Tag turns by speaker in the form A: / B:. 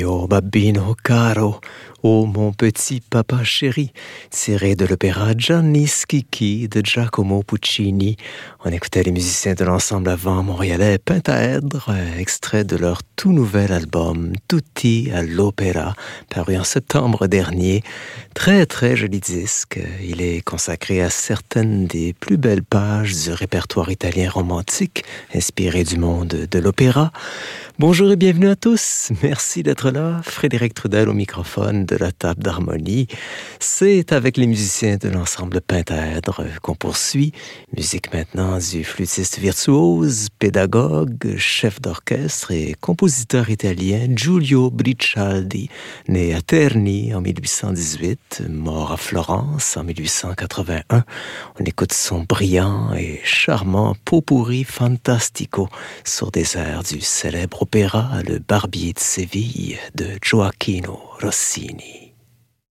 A: Oh babbino caro, oh mon petit papa chéri, tiré de l'opéra Gianni Schicchi de Giacomo Puccini. On écoutait les musiciens de l'ensemble avant montréalais Pentaèdre, extrait de leur tout nouvel album Tutti all'Opera, paru en septembre dernier. Très très joli disque, il est consacré à certaines des plus belles pages du répertoire italien romantique, inspiré du monde de l'opéra. Bonjour et bienvenue à tous, merci d'être là. Frédéric Trudel au microphone de la table d'harmonie. C'est avec les musiciens de l'ensemble Pentaèdre qu'on poursuit. Musique maintenant du flûtiste virtuose, pédagogue, chef d'orchestre et compositeur italien Giulio Bricialdi, né à Terni en 1818, mort à Florence en 1881. On écoute son brillant et charmant pot-pourri fantastico sur des airs du célèbre opéra Le Barbier de Séville de Gioacchino Rossini.